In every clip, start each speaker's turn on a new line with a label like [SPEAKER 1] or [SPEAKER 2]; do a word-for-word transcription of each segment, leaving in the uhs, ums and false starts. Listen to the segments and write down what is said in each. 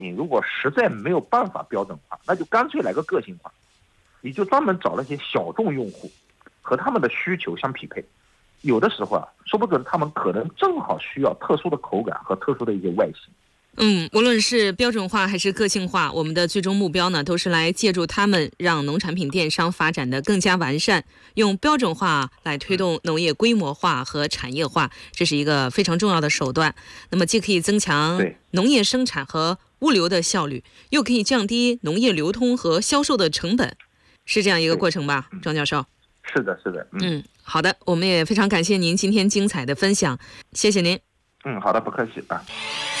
[SPEAKER 1] 你如果实在没有办法标准化，那就干脆来个个性化，你就专门找那些小众用户，和他们的需求相匹配。有的时候啊，说不准他们可能正好需要特殊的口感和特殊的一些外形。
[SPEAKER 2] 嗯，无论是标准化还是个性化，我们的最终目标呢，都是来借助他们，让农产品电商发展的更加完善，用标准化来推动农业规模化和产业化，这是一个非常重要的手段。那么既可以增强农业生产和物流的效率，又可以降低农业流通和销售的成本，是这样一个过程吧，庄教授？
[SPEAKER 1] 是的，是的。嗯,
[SPEAKER 2] 嗯，好的，我们也非常感谢您今天精彩的分享，谢谢您。
[SPEAKER 1] 嗯，好的，不客气啊。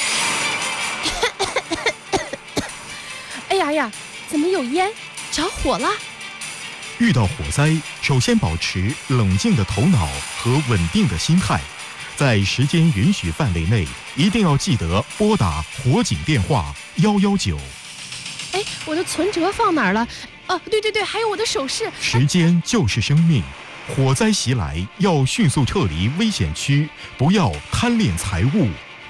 [SPEAKER 3] 哎呀呀，怎么有烟？着火了！
[SPEAKER 4] 遇到火灾，首先保持冷静的头脑和稳定的心态，在时间允许范围内，一定要记得拨打火警电话一一九。
[SPEAKER 3] 哎，我的存折放哪儿了？哦、啊，对对对，还有我的首饰。
[SPEAKER 4] 时间就是生命，火灾袭来要迅速撤离危险区，不要贪恋财物。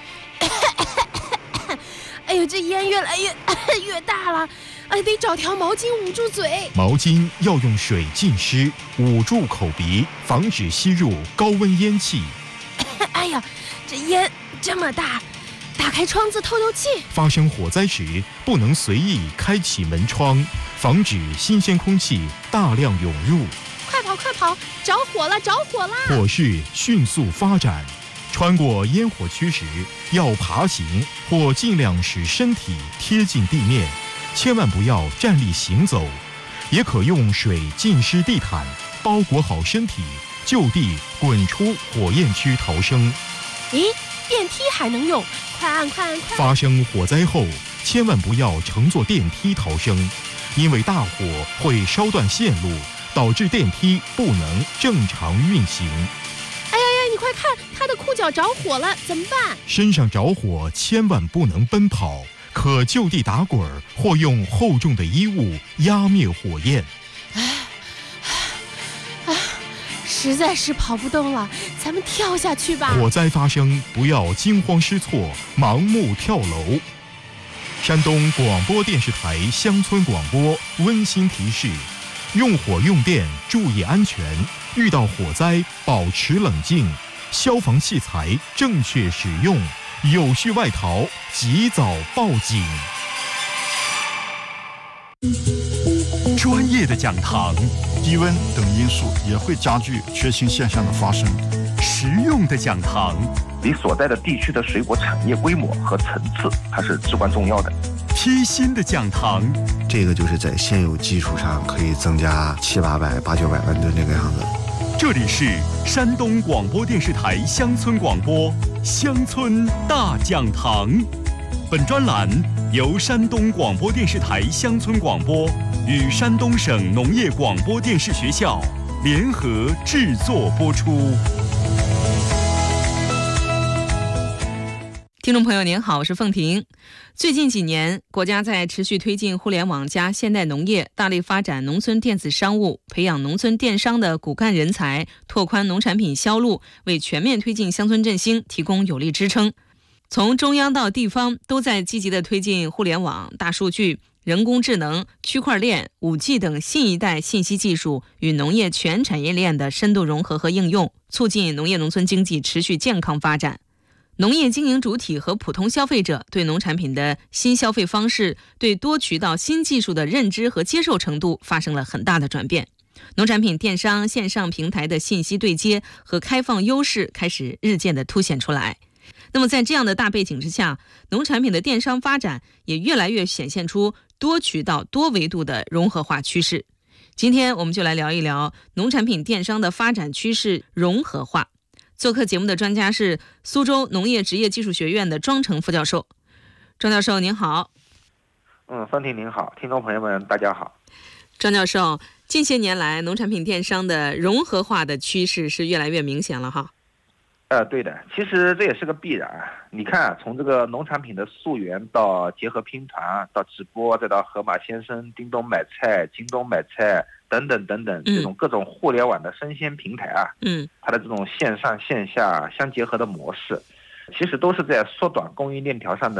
[SPEAKER 3] 哎呦，这烟越来越越大了，哎，得找条毛巾捂住嘴。
[SPEAKER 4] 毛巾要用水浸湿，捂住口鼻，防止吸入高温烟气。
[SPEAKER 3] 哎呀，这烟这么大，打开窗子透透气。
[SPEAKER 4] 发生火灾时，不能随意开启门窗，防止新鲜空气大量涌入。
[SPEAKER 3] 快跑快跑，着火了着火了！
[SPEAKER 4] 火势迅速发展。穿过烟火区时，要爬行或尽量使身体贴近地面，千万不要站立行走。也可用水浸湿地毯，包裹好身体，就地滚出火焰区逃生。
[SPEAKER 3] 咦，电梯还能用？快按快按快！
[SPEAKER 4] 发生火灾后，千万不要乘坐电梯逃生，因为大火会烧断线路，导致电梯不能正常运行。
[SPEAKER 3] 你快看，他的裤脚着火了，怎么办？
[SPEAKER 4] 身上着火千万不能奔跑，可就地打滚或用厚重的衣物压灭火焰。
[SPEAKER 3] 哎，哎，实在是跑不动了，咱们跳下去吧。
[SPEAKER 4] 火灾发生，不要惊慌失措，盲目跳楼。山东广播电视台乡村广播温馨提示：用火用电注意安全，遇到火灾保持冷静，消防器材正确使用，有序外逃及早报警。
[SPEAKER 5] 专业的讲堂，
[SPEAKER 6] 低温等因素也会加剧缺氢现象的发生。
[SPEAKER 5] 实用的讲堂，
[SPEAKER 1] 你所在的地区的水果产业规模和层次，它是至关重要的。
[SPEAKER 5] 贴心的讲堂，
[SPEAKER 7] 这个就是在现有基础上可以增加七八百、八九百万吨这个样子。
[SPEAKER 5] 这里是山东广播电视台乡村广播乡村大讲堂。本专栏由山东广播电视台乡村广播与山东省农业广播电视学校联合制作播出。
[SPEAKER 2] 听众朋友您好，我是凤婷。最近几年，国家在持续推进互联网加现代农业，大力发展农村电子商务，培养农村电商的骨干人才，拓宽农产品销路，为全面推进乡村振兴提供有力支撑。从中央到地方，都在积极地推进互联网、大数据、人工智能、区块链、五 G 等新一代信息技术与农业全产业链的深度融合和应用，促进农业农村经济持续健康发展。农业经营主体和普通消费者对农产品的新消费方式、对多渠道新技术的认知和接受程度发生了很大的转变。农产品电商线上平台的信息对接和开放优势开始日渐的凸显出来。那么在这样的大背景之下，农产品的电商发展也越来越显现出多渠道多维度的融合化趋势。今天我们就来聊一聊农产品电商的发展趋势融合化。做客节目的专家是苏州农业职业技术学院的庄成副教授。庄教授您好。
[SPEAKER 1] 嗯，方婷您好，听众朋友们大家好。
[SPEAKER 2] 庄教授，近些年来农产品电商的融合化的趋势是越来越明显了哈。
[SPEAKER 1] 呃，对的，其实这也是个必然。你看，从这个农产品的溯源到结合拼团，到直播，再到盒马鲜生、叮咚买菜、京东买菜等等等等，这种各种互联网的生鲜平台啊，
[SPEAKER 2] 嗯，
[SPEAKER 1] 它的这种线上线下相结合的模式，其实都是在缩短供应链条上的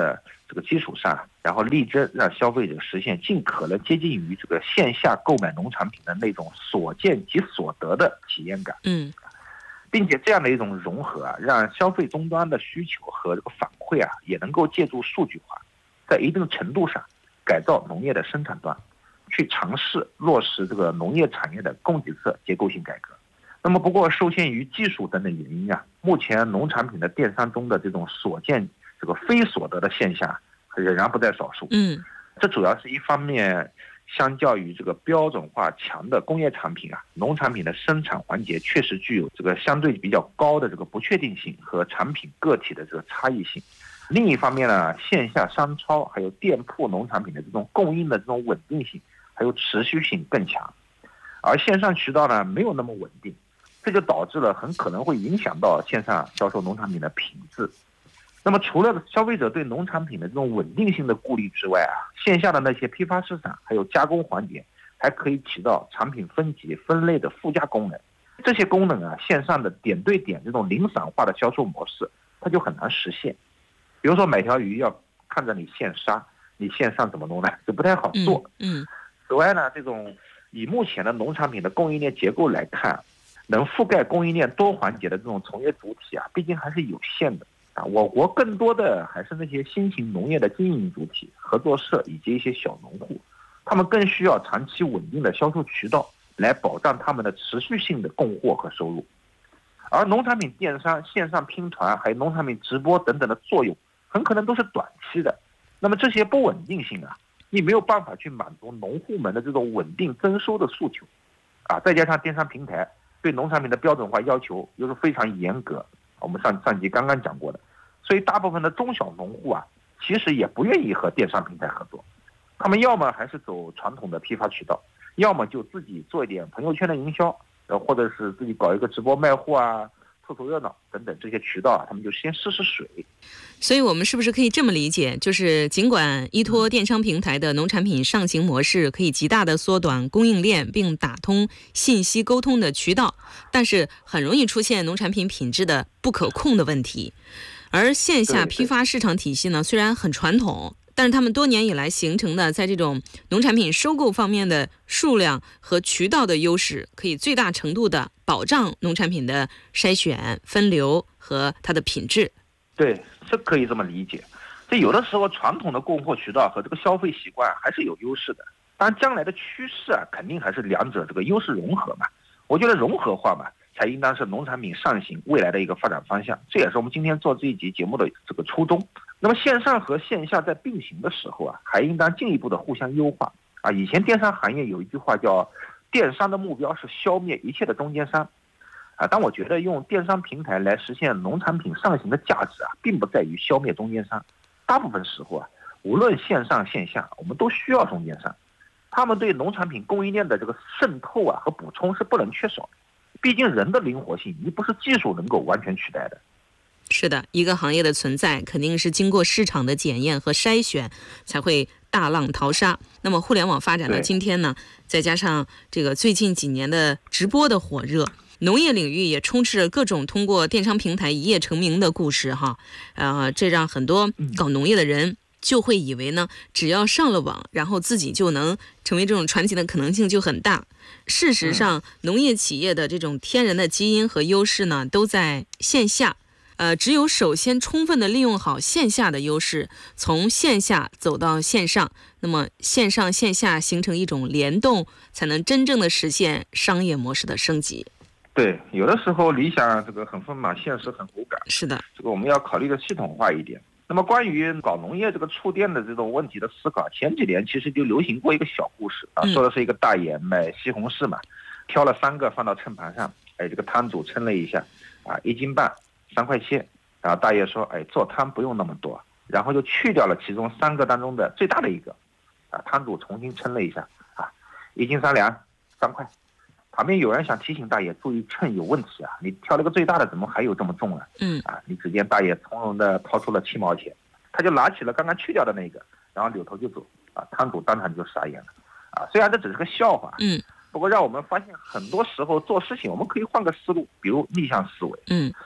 [SPEAKER 1] 这个基础上，然后力争让消费者实现尽可能接近于这个线下购买农产品的那种所见即所得的体验感。
[SPEAKER 2] 嗯，
[SPEAKER 1] 并且这样的一种融合啊，让消费终端的需求和这个反馈啊，也能够借助数据化，在一定程度上改造农业的生产端，去尝试落实这个农业产业的供给侧结构性改革。那么不过受限于技术等等原因啊，目前农产品的电商中的这种所见这个非所得的现象仍然不在少数。
[SPEAKER 2] 嗯，
[SPEAKER 1] 这主要是一方面，相较于这个标准化强的工业产品啊，农产品的生产环节确实具有这个相对比较高的这个不确定性和产品个体的这个差异性。另一方面呢，线下商超还有店铺农产品的这种供应的这种稳定性还有持续性更强，而线上渠道呢没有那么稳定，这就导致了很可能会影响到线上销售农产品的品质。那么除了消费者对农产品的这种稳定性的顾虑之外啊，线下的那些批发市场还有加工环节还可以起到产品分级分类的附加功能。这些功能啊，线上的点对点这种零散化的销售模式它就很难实现。比如说买条鱼要看着你现杀，你线上怎么弄呢？这不太好做。
[SPEAKER 2] 嗯，
[SPEAKER 1] 此外呢，这种以目前的农产品的供应链结构来看，能覆盖供应链多环节的这种从业主体啊，毕竟还是有限的啊。我国更多的还是那些新型农业的经营主体、合作社以及一些小农户，他们更需要长期稳定的销售渠道来保障他们的持续性的供货和收入。而农产品电商、线上拼团还有农产品直播等等的作用，很可能都是短期的。那么这些不稳定性啊，你没有办法去满足农户们的这种稳定增收的诉求啊。再加上电商平台对农产品的标准化要求又是非常严格，我们上上集刚刚讲过的，所以大部分的中小农户啊，其实也不愿意和电商平台合作，他们要么还是走传统的批发渠道，要么就自己做一点朋友圈的营销，呃，或者是自己搞一个直播卖货啊，凑凑热闹等等这些渠道啊，他们就先试试水。
[SPEAKER 2] 所以我们是不是可以这么理解，就是尽管依托电商平台的农产品上行模式可以极大的缩短供应链并打通信息沟通的渠道，但是很容易出现农产品品质的不可控的问题。而线下批发市场体系呢，虽然很传统，但是他们多年以来形成的在这种农产品收购方面的数量和渠道的优势，可以最大程度的保障农产品的筛选、分流和它的品质。
[SPEAKER 1] 对，这可以这么理解。这有的时候传统的供货渠道和这个消费习惯还是有优势的，当然将来的趋势啊，肯定还是两者这个优势融合嘛。我觉得融合化嘛，才应当是农产品上行未来的一个发展方向，这也是我们今天做这一集节目的这个初衷。那么线上和线下在并行的时候啊，还应当进一步的互相优化啊。以前电商行业有一句话叫电商的目标是消灭一切的中间商啊，但我觉得用电商平台来实现农产品上行的价值啊，并不在于消灭中间商。大部分时候啊，无论线上线下，我们都需要中间商，他们对农产品供应链的这个渗透啊和补充是不能缺少的。毕竟人的灵活性，你不是技术能够完全取代的。
[SPEAKER 2] 是的，一个行业的存在肯定是经过市场的检验和筛选，才会大浪淘沙。那么互联网发展到今天呢，再加上这个最近几年的直播的火热，农业领域也充斥着各种通过电商平台一夜成名的故事哈，呃，这让很多搞农业的人就会以为呢，只要上了网，然后自己就能成为这种传奇的可能性就很大。事实上，农业企业的这种天然的基因和优势呢，都在线下。呃，只有首先充分的利用好线下的优势，从线下走到线上，那么线上线下形成一种联动，才能真正的实现商业模式的升级。
[SPEAKER 1] 对，有的时候理想这个很丰满，现实很骨感。
[SPEAKER 2] 是的，
[SPEAKER 1] 这个我们要考虑的系统化一点。那么关于搞农业这个触电的这种问题的思考，前几年其实就流行过一个小故事啊，说的是一个大爷买西红柿嘛，挑了三个放到称盘上，哎，这个摊主称了一下，啊，一斤半。三块钱，然后大爷说：“哎，做汤不用那么多。”然后就去掉了其中三个当中的最大的一个，啊，摊主重新称了一下，啊，一斤三两，三块。旁边有人想提醒大爷注意称有问题啊，你挑了个最大的，怎么还有这么重啊？
[SPEAKER 2] 嗯，
[SPEAKER 1] 啊，你只见大爷从容的掏出了七毛钱，他就拿起了刚刚去掉的那个，然后扭头就走，啊，摊主当场就傻眼了，啊，虽然这只是个笑话，
[SPEAKER 2] 嗯，
[SPEAKER 1] 不过让我们发现很多时候做事情我们可以换个思路，比如逆向思维，
[SPEAKER 2] 嗯。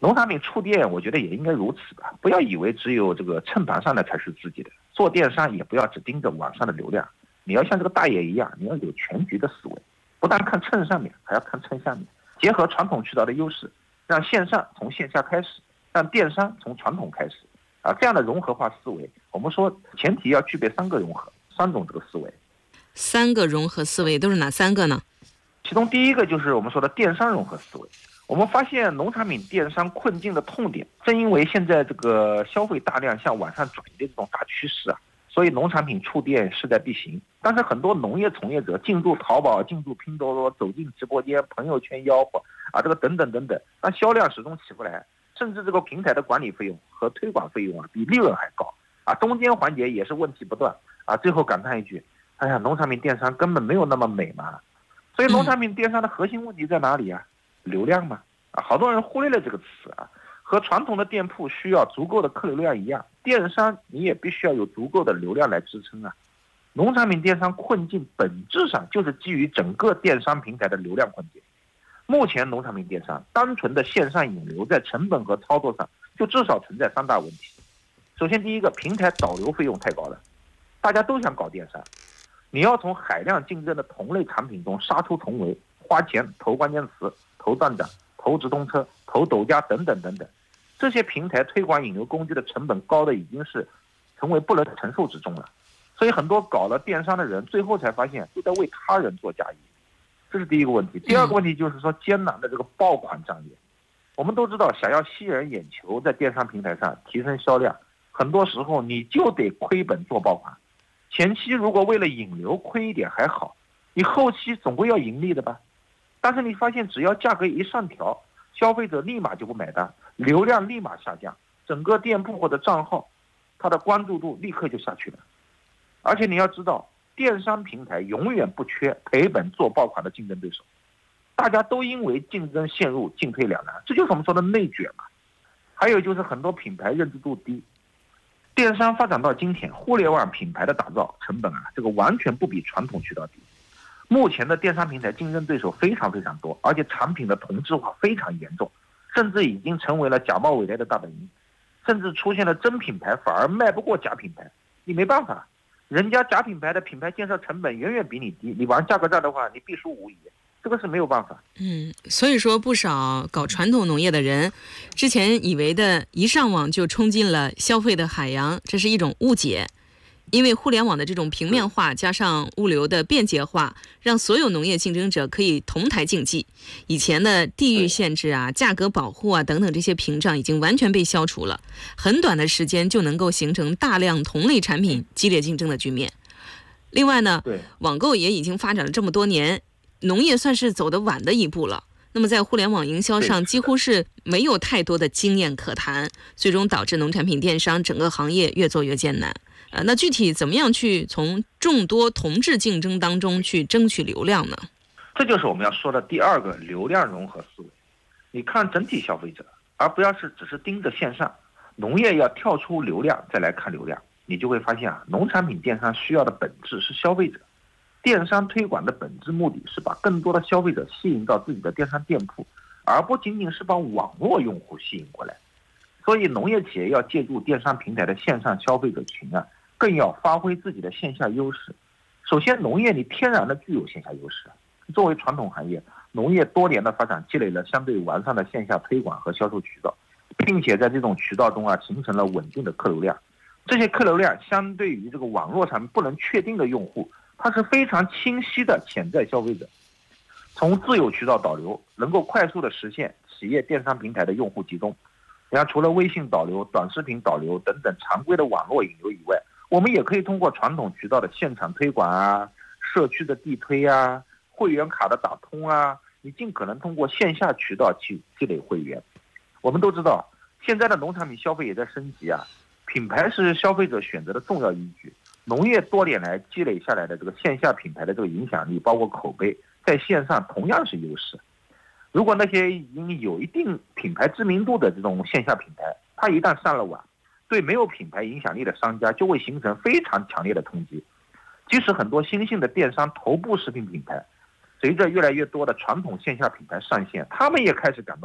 [SPEAKER 1] 农产品触电，我觉得也应该如此吧。不要以为只有这个秤盘上的才是自己的，做电商也不要只盯着网上的流量，你要像这个大爷一样，你要有全局的思维，不但看秤上面，还要看秤下面，结合传统渠道的优势，让线上从线下开始，让电商从传统开始，啊，这样的融合化思维，我们说前提要具备三个融合，三种这个思维。
[SPEAKER 2] 三个融合思维都是哪三个呢？
[SPEAKER 1] 其中第一个就是我们说的电商融合思维。我们发现农产品电商困境的痛点，正因为现在这个消费大量向网上转移的这种大趋势啊，所以农产品触电势在必行。但是很多农业从业者进驻淘宝、进驻拼多多、走进直播间、朋友圈吆喝啊，这个等等等等，那销量始终起不来，甚至这个平台的管理费用和推广费用啊比利润还高啊，中间环节也是问题不断啊。最后感叹一句，哎呀，农产品电商根本没有那么美嘛。所以农产品电商的核心问题在哪里啊？流量嘛，啊，好多人忽略了这个词啊。和传统的店铺需要足够的客流量一样，电商你也必须要有足够的流量来支撑啊。农产品电商困境本质上就是基于整个电商平台的流量困境。目前农产品电商单纯的线上引流，在成本和操作上就至少存在三大问题。首先，第一个，平台导流费用太高了，大家都想搞电商，你要从海量竞争的同类产品中杀出重围，花钱投关键词、投站长、投直通车、投抖加等等等等，这些平台推广引流工具的成本高的已经是成为不能承受之重了。所以很多搞了电商的人最后才发现都在为他人做嫁衣，这是第一个问题。第二个问题就是说艰难的这个爆款战略。我们都知道，想要吸人眼球，在电商平台上提升销量，很多时候你就得亏本做爆款。前期如果为了引流亏一点还好，你后期总归要盈利的吧。但是你发现只要价格一上调，消费者立马就不买单，流量立马下降，整个店铺或者账号它的关注度立刻就下去了。而且你要知道，电商平台永远不缺赔本做爆款的竞争对手，大家都因为竞争陷入进退两难，这就是我们说的内卷嘛。还有就是很多品牌认知度低，电商发展到今天，互联网品牌的打造成本啊，这个完全不比传统渠道低。目前的电商平台竞争对手非常非常多，而且产品的同质化非常严重，甚至已经成为了假冒伪劣的大本营，甚至出现了真品牌反而卖不过假品牌。你没办法，人家假品牌的品牌建设成本远远比你低，你玩价格战的话，你必输无疑，这个是没有办法。
[SPEAKER 2] 嗯，所以说不少搞传统农业的人，之前以为的一上网就冲进了消费的海洋，这是一种误解。因为互联网的这种平面化加上物流的便捷化，让所有农业竞争者可以同台竞技。以前的地域限制啊、价格保护啊等等这些屏障已经完全被消除了，很短的时间就能够形成大量同类产品激烈竞争的局面。另外呢，网购也已经发展了这么多年，农业算是走得晚的一步了。那么在互联网营销上几乎是没有太多的经验可谈，最终导致农产品电商整个行业越做越艰难。呃，那具体怎么样去从众多同质竞争当中去争取流量呢？
[SPEAKER 1] 这就是我们要说的第二个流量融合思维。你看整体消费者，而不要是只是盯着线上。农业要跳出流量再来看流量，你就会发现啊，农产品电商需要的本质是消费者。电商推广的本质目的是把更多的消费者吸引到自己的电商店铺，而不仅仅是把网络用户吸引过来。所以农业企业要借助电商平台的线上消费者群啊，更要发挥自己的线下优势。首先，农业你天然的具有线下优势。作为传统行业，农业多年的发展积累了相对完善的线下推广和销售渠道，并且在这种渠道中啊，形成了稳定的客流量。这些客流量相对于这个网络上不能确定的用户，它是非常清晰的潜在消费者。从自有渠道导流，能够快速的实现企业电商平台的用户集中。然后除了微信导流、短视频导流等等常规的网络引流以外，我们也可以通过传统渠道的现场推广啊、社区的地推啊、会员卡的打通啊，你尽可能通过线下渠道去积累会员。我们都知道，现在的农产品消费也在升级啊，品牌是消费者选择的重要依据。农业多年来积累下来的这个线下品牌的这个影响力，包括口碑，在线上同样是优势。如果那些已经有一定品牌知名度的这种线下品牌，它一旦上了网，对没有品牌影响力的商家就会形成非常强烈的冲击。即使很多新兴的电商头部食品品牌，随着越来越多的传统线下品牌上线，他们也开始感到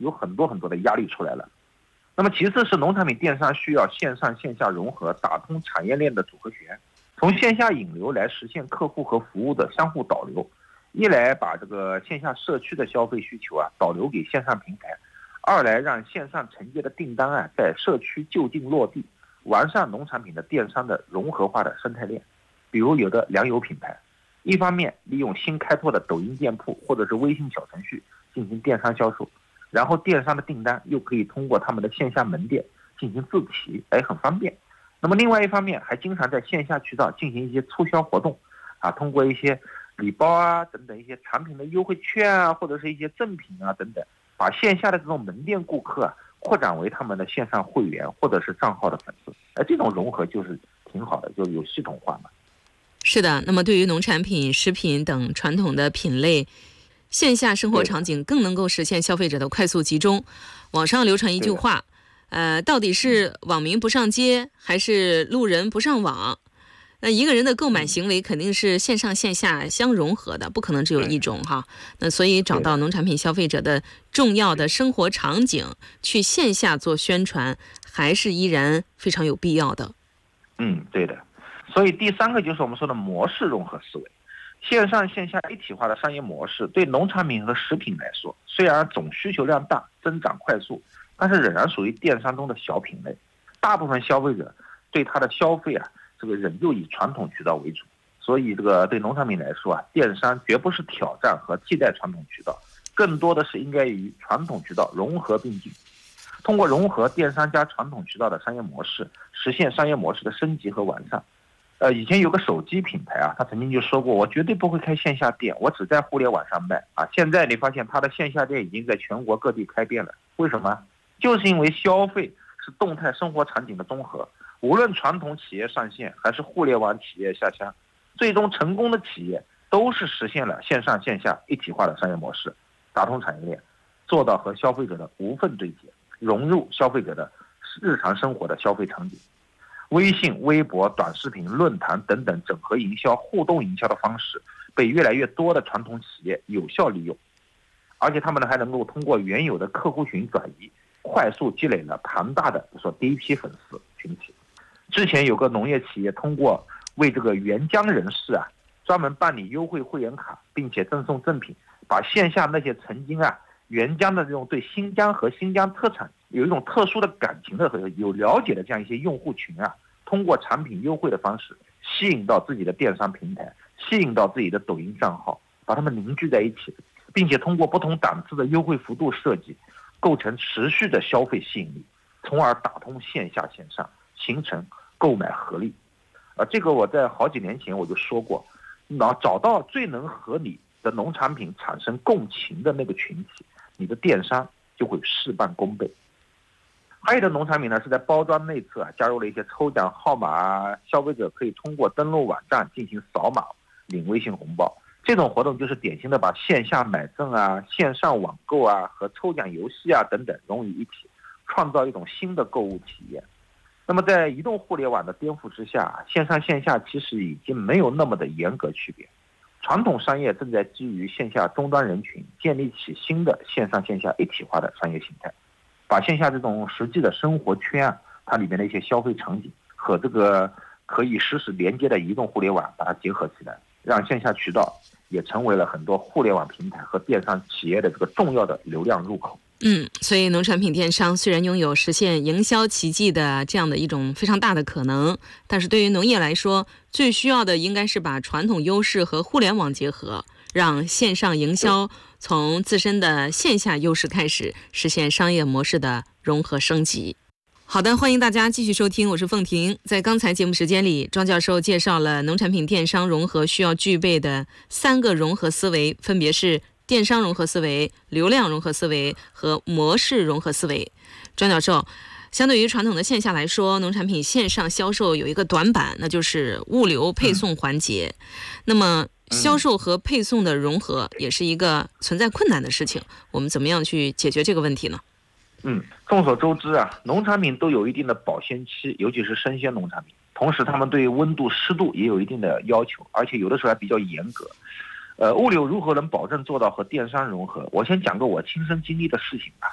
[SPEAKER 1] 有很多很多的压力出来了。那么其次是农产品电商需要线上线下融合，打通产业链的组合拳，从线下引流来实现客户和服务的相互导流，一来把这个线下社区的消费需求啊导流给线上平台，二来让线上承接的订单啊在社区就近落地，完善农产品的电商的融合化的生态链。比如有的粮油品牌，一方面利用新开拓的抖音店铺或者是微信小程序进行电商销售，然后电商的订单又可以通过他们的线下门店进行自提，哎，很方便。那么另外一方面还经常在线下渠道进行一些促销活动啊，通过一些礼包啊等等一些产品的优惠券啊，或者是一些赠品啊等等，把线下的这种门店顾客啊扩展为他们的线上会员或者是账号的粉丝，哎，这种融合就是挺好的，就是有系统化嘛。
[SPEAKER 2] 是的，那么对于农产品、食品等传统的品类，线下生活场景更能够实现消费者的快速集中。网上流传一句话，呃，到底是网民不上街，还是路人不上网？那一个人的购买行为肯定是线上线下相融合的，不可能只有一种哈。那所以找到农产品消费者的重要的生活场景，去线下做宣传，还是依然非常有必要的。
[SPEAKER 1] 嗯，对的。所以第三个就是我们说的模式融合思维，线上线下一体化的商业模式，对农产品和食品来说，虽然总需求量大，增长快速，但是仍然属于电商中的小品类。大部分消费者对它的消费啊，这个仍旧以传统渠道为主。所以这个对农产品来说啊，电商绝不是挑战和替代传统渠道，更多的是应该与传统渠道融合并进。通过融合电商加传统渠道的商业模式，实现商业模式的升级和完善。呃，以前有个手机品牌啊，他曾经就说过，我绝对不会开线下店，我只在互联网上卖啊。现在你发现他的线下店已经在全国各地开店了，为什么？就是因为消费是动态生活场景的综合，无论传统企业上线还是互联网企业下乡，最终成功的企业都是实现了线上线下一体化的商业模式，打通产业链，做到和消费者的无缝对接，融入消费者的日常生活的消费场景。微信、微博、短视频、论坛等等整合营销、互动营销的方式被越来越多的传统企业有效利用，而且他们呢还能够通过原有的客户群转移，快速积累了庞大的说第一批粉丝群体。之前有个农业企业通过为这个援疆人士啊专门办理优惠会员卡，并且赠送赠品，把线下那些曾经啊援疆的这种对新疆和新疆特产有一种特殊的感情的和有了解的这样一些用户群啊，通过产品优惠的方式吸引到自己的电商平台，吸引到自己的抖音账号，把他们凝聚在一起，并且通过不同档次的优惠幅度设计，构成持续的消费吸引力，从而打通线下线上，形成购买合力。呃，这个我在好几年前我就说过，然后找到最能和你的农产品产生共情的那个群体，你的电商就会事半功倍。还有的农产品呢，是在包装内侧啊加入了一些抽奖号码啊，消费者可以通过登录网站进行扫码领微信红包。这种活动就是典型的把线下买赠啊、线上网购啊和抽奖游戏啊等等融于一体，创造一种新的购物体验。那么在移动互联网的颠覆之下，线上线下其实已经没有那么的严格区别。传统商业正在基于线下终端人群建立起新的线上线下一体化的商业形态，把线下这种实际的生活圈啊，它里面的一些消费场景和这个可以实时连接的移动互联网把它结合起来，让线下渠道也成为了很多互联网平台和电商企业的这个重要的流量入口。
[SPEAKER 2] 嗯，所以农产品电商虽然拥有实现营销奇迹的这样的一种非常大的可能，但是对于农业来说，最需要的应该是把传统优势和互联网结合，让线上营销从自身的线下优势开始，实现商业模式的融合升级。好的，欢迎大家继续收听，我是凤婷。在刚才节目时间里，庄教授介绍了农产品电商融合需要具备的三个融合思维，分别是电商融合思维、流量融合思维和模式融合思维。庄教授，相对于传统的线下来说，农产品线上销售有一个短板，那就是物流配送环节。嗯、那么销售和配送的融合也是一个存在困难的事情，我们怎么样去解决这个问题呢？
[SPEAKER 1] 嗯，众所周知啊，农产品都有一定的保鲜期，尤其是生鲜农产品。同时，他们对温度、湿度也有一定的要求，而且有的时候还比较严格。呃，物流如何能保证做到和电商融合？我先讲个我亲身经历的事情吧。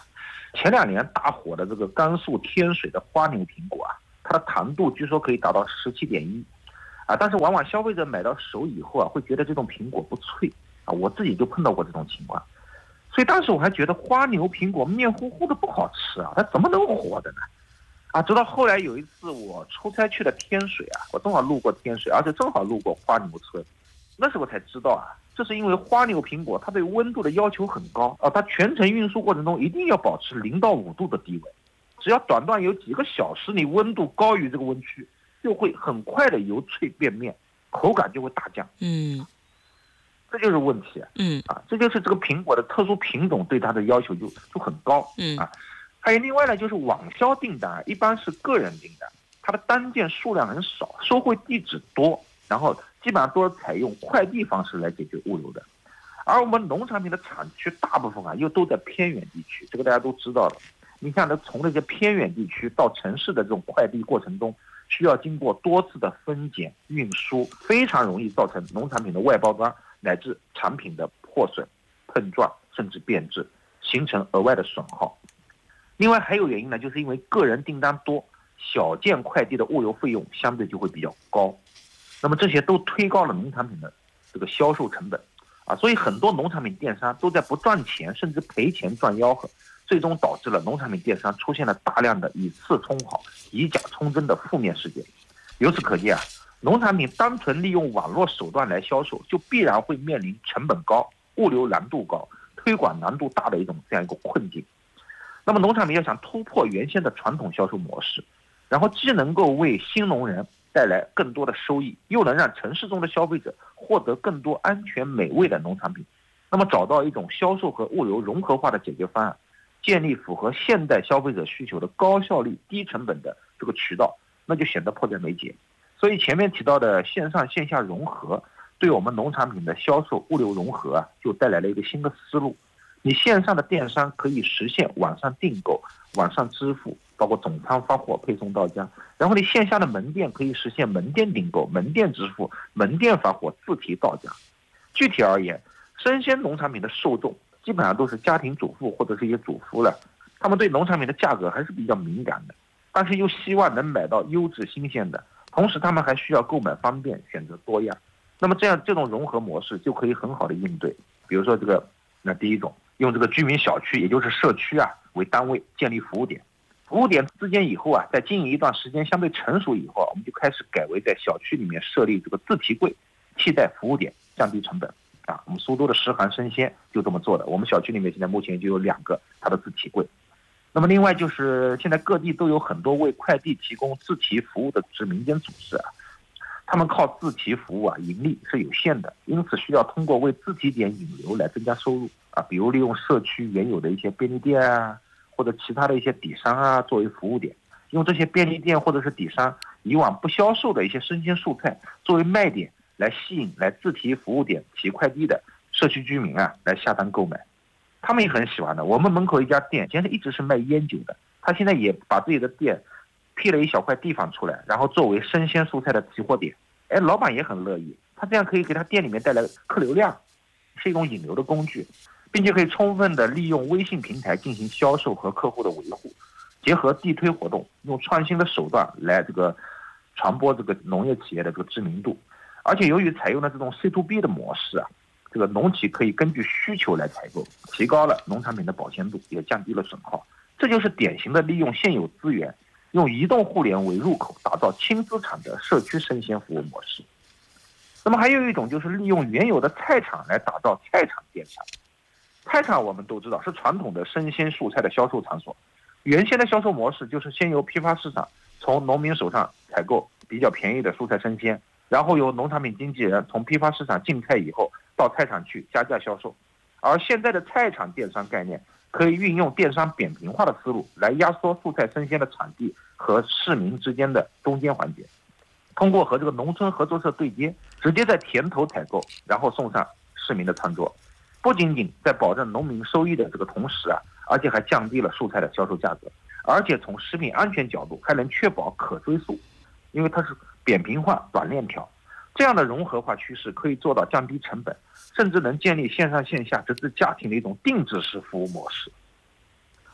[SPEAKER 1] 前两年大火的这个甘肃天水的花牛苹果啊，它的糖度据说可以达到十七点一啊，但是往往消费者买到手以后啊，会觉得这种苹果不脆啊，我自己就碰到过这种情况，所以当时我还觉得花牛苹果面糊糊的不好吃啊，它怎么能火的呢？啊，直到后来有一次我出差去了天水啊，我正好路过天水，而且正好路过花牛村，那时候才知道啊，这是因为花牛苹果它对温度的要求很高啊，它全程运输过程中一定要保持零到五度的低温，只要短短有几个小时，你温度高于这个温区，就会很快的由脆变面，口感就会大降。
[SPEAKER 2] 嗯，
[SPEAKER 1] 这就是问题。
[SPEAKER 2] 嗯
[SPEAKER 1] 啊，这就是这个苹果的特殊品种对它的要求就就很高。
[SPEAKER 2] 嗯
[SPEAKER 1] 啊，还有另外呢，就是网销订单一般是个人订单，它的单件数量很少，收汇地址多，然后基本上都是采用快递方式来解决物流的。而我们农产品的产区大部分啊又都在偏远地区，这个大家都知道的。你看，它从那些偏远地区到城市的这种快递过程中，需要经过多次的分拣、运输，非常容易造成农产品的外包装乃至产品的破损、碰撞甚至变质，形成额外的损耗。另外还有原因呢，就是因为个人订单多，小件快递的物流费用相对就会比较高，那么这些都推高了农产品的这个销售成本啊，所以很多农产品电商都在不赚钱甚至赔钱赚吆喝，最终导致了农产品电商出现了大量的以次充好、以假充真的负面事件。由此可见啊，农产品单纯利用网络手段来销售，就必然会面临成本高、物流难度高、推广难度大的一种这样一个困境。那么农产品要想突破原先的传统销售模式，然后既能够为新农人带来更多的收益，又能让城市中的消费者获得更多安全美味的农产品，那么找到一种销售和物流融合化的解决方案，建立符合现代消费者需求的高效率、低成本的这个渠道，那就显得迫在眉睫。所以前面提到的线上线下融合，对我们农产品的销售、物流融合啊，就带来了一个新的思路。你线上的电商可以实现网上订购、网上支付，包括总仓发货、配送到家。然后你线下的门店可以实现门店订购、门店支付、门店发货、自提到家。具体而言，生鲜农产品的受众基本上都是家庭主妇或者是一些主妇了，他们对农产品的价格还是比较敏感的，但是又希望能买到优质新鲜的，同时他们还需要购买方便、选择多样。那么这样这种融合模式就可以很好的应对。比如说这个，那第一种，用这个居民小区，也就是社区啊为单位建立服务点，服务点之间以后啊，在经营一段时间相对成熟以后，我们就开始改为在小区里面设立这个自提柜，替代服务点，降低成本。啊，我们苏州的诗涵生鲜就这么做的，我们小区里面现在目前就有两个它的自提柜。那么另外就是现在各地都有很多为快递提供自提服务的是民间组织啊，他们靠自提服务啊盈利是有限的，因此需要通过为自提点引流来增加收入啊，比如利用社区原有的一些便利店啊，或者其他的一些底商啊作为服务点，用这些便利店或者是底商以往不销售的一些生鲜蔬菜作为卖点，来吸引来自提服务点提快递的社区居民啊来下单购买，他们也很喜欢的。我们门口一家店现在一直是卖烟酒的，他现在也把自己的店辟了一小块地方出来，然后作为生鲜蔬菜的提货点。哎，老板也很乐意，他这样可以给他店里面带来客流量，是一种引流的工具，并且可以充分的利用微信平台进行销售和客户的维护，结合地推活动，用创新的手段来这个传播这个农业企业的这个知名度。而且由于采用了这种 C to B 的模式啊，这个农企可以根据需求来采购，提高了农产品的保鲜度，也降低了损耗。这就是典型的利用现有资源，用移动互联为入口，打造轻资产的社区生鲜服务模式。那么还有一种就是利用原有的菜场来打造菜场电商。菜场我们都知道是传统的生鲜蔬菜的销售场所，原先的销售模式就是先由批发市场从农民手上采购比较便宜的蔬菜生鲜，然后由农产品经纪人从批发市场进菜以后到菜场去加价销售。而现在的菜场电商概念可以运用电商扁平化的思路来压缩蔬菜生鲜的产地和市民之间的中间环节，通过和这个农村合作社对接，直接在田头采购，然后送上市民的餐桌，不仅仅在保证农民收益的这个同时啊，而且还降低了蔬菜的销售价格，而且从食品安全角度还能确保可追溯，因为它是扁平化短链条。这样的融合化趋势可以做到降低成本，甚至能建立线上线下直至家庭的一种定制式服务模式。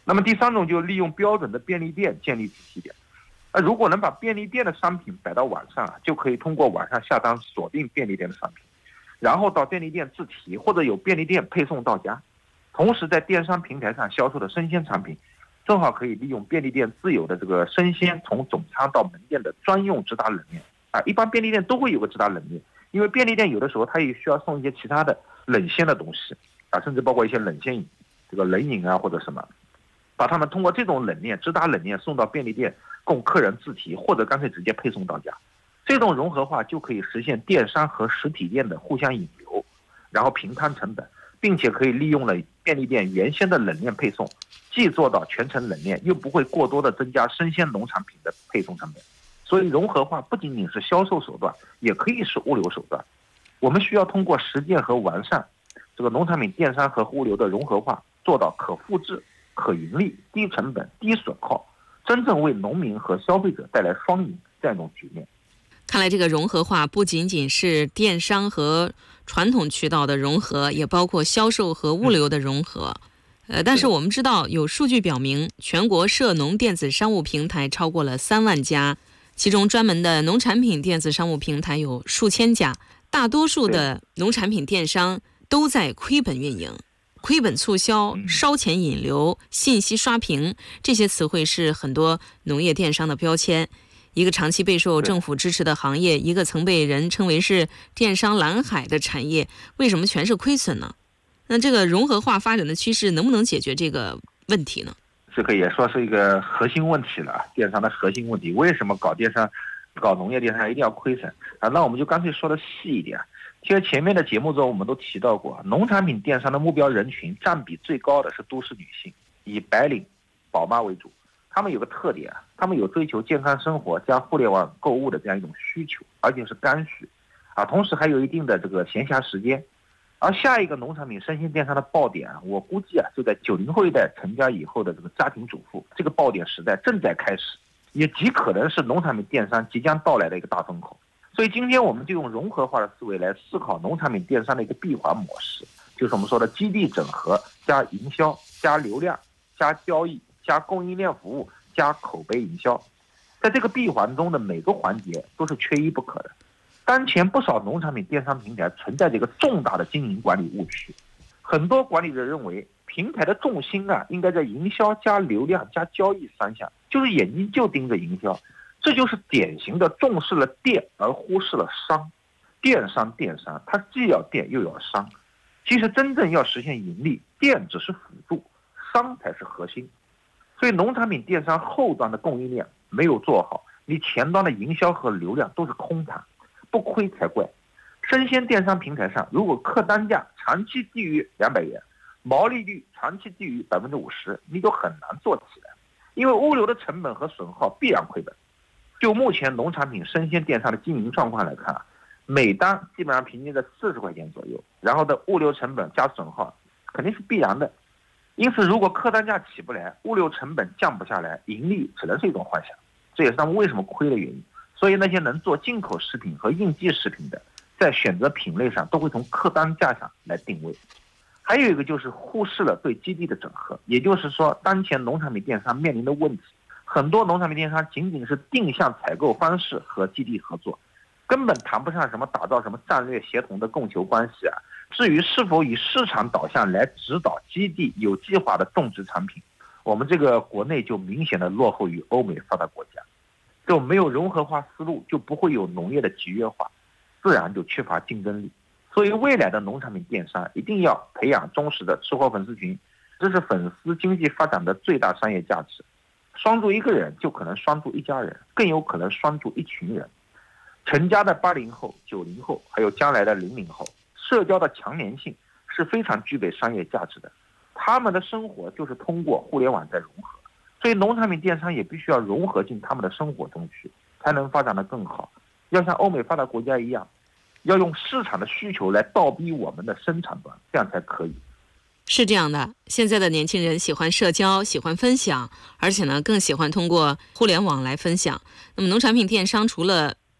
[SPEAKER 1] 那么第三种就利用标准的便利店建立子系点。那如果能把便利店的商品摆到网上，就可以通过网上下单锁定便利店的商品，然后到便利店自提或者有便利店配送到家。同时在电商平台上销售的生鲜产品，正好可以利用便利店自有的这个生鲜从总仓到门店的专用直达冷链啊，一般便利店都会有个直达冷链，因为便利店有的时候它也需要送一些其他的冷鲜的东西啊，甚至包括一些冷鲜饮，这个冷饮啊或者什么，把他们通过这种冷链直达冷链送到便利店，供客人自提或者干脆直接配送到家。这种融合化就可以实现电商和实体店的互相引流，然后平摊成本，并且可以利用了便利店原先的冷链配送，既做到全程冷链，又不会过多的增加生鲜农产品的配送成本。所以融合化不仅仅是销售手段，也可以是物流手段。我们需要通过实践和完善这个农产品电商和物流的融合化，做到可复制、可盈利、低成本、低损耗，真正为农民和消费者带来双赢这样一种局面。
[SPEAKER 2] 看来这个融合化不仅仅是电商和传统渠道的融合，也包括销售和物流的融合。呃，但是我们知道有数据表明，全国涉农电子商务平台超过了三万家，其中专门的农产品电子商务平台有数千家，大多数的农产品电商都在亏本运营。亏本促销、烧钱引流、信息刷屏，这些词汇是很多农业电商的标签。一个长期备受政府支持的行业，一个曾被人称为是电商蓝海的产业，为什么全是亏损呢？那这个融合化发展的趋势能不能解决这个问题呢？
[SPEAKER 1] 这个也说是一个核心问题了，电商的核心问题。为什么搞电商、搞农业电商一定要亏损啊？那我们就干脆说的细一点。其实前面的节目中我们都提到过，农产品电商的目标人群占比最高的是都市女性，以白领、宝妈为主。他们有个特点，他们有追求健康生活加互联网购物的这样一种需求，而且是刚需啊，同时还有一定的这个闲暇时间。而下一个农产品生鲜电商的爆点啊，我估计啊，就在九零后一代成家以后的这个家庭主妇，这个爆点时代正在开始，也极可能是农产品电商即将到来的一个大风口。所以今天我们就用融合化的思维来思考农产品电商的一个闭环模式，就是我们说的基地整合加营销加流量加交易加供应链服务加口碑营销，在这个闭环中的每个环节都是缺一不可的。当前不少农产品电商平台存在这个重大的经营管理误区，很多管理者认为平台的重心啊应该在营销加流量加交易三项，就是眼睛就盯着营销，这就是典型的重视了电而忽视了商。电商电商它既要电又要商，其实真正要实现盈利，电只是辅助，商才是核心。所以农产品电商后端的供应链没有做好，你前端的营销和流量都是空谈，不亏才怪。生鲜电商平台上，如果客单价长期低于两百元，毛利率长期低于百分之五十，你就很难做起来，因为物流的成本和损耗必然亏本。就目前农产品生鲜电商的经营状况来看啊，每单基本上平均在四十块钱左右，然后的物流成本加损耗肯定是必然的。因此，如果客单价起不来，物流成本降不下来，盈利只能是一种幻想，这也是他们为什么亏的原因。所以那些能做进口食品和应季食品的，在选择品类上都会从客单价上来定位。还有一个就是忽视了对基地的整合，也就是说，当前农产品电商面临的问题，很多农产品电商仅仅是定向采购方式和基地合作，根本谈不上什么打造什么战略协同的供求关系啊。至于是否以市场导向来指导基地有计划的种植产品，我们这个国内就明显的落后于欧美发达国家。这种没有融合化思路，就不会有农业的集约化，自然就缺乏竞争力。所以未来的农产品电商一定要培养忠实的吃货粉丝群，这是粉丝经济发展的最大商业价值。拴住一个人就可能拴住一家人，更有可能拴住一群人。成家的八零后、九零后，还有将来的零零后，社交的强连性是非常具备商业价值的。他们的生活就是通过互联网在融合，所以农产品电商也必须要融合进他们的生活中去，才能发展得更好。要像欧美发达国家一样，要用市场的需求来倒逼我们的生产端，这样才可以。
[SPEAKER 2] 是这样的，现在的年轻人喜欢社交，喜欢分享，而且呢更喜欢通过互联网来分享。那么农产品电商除了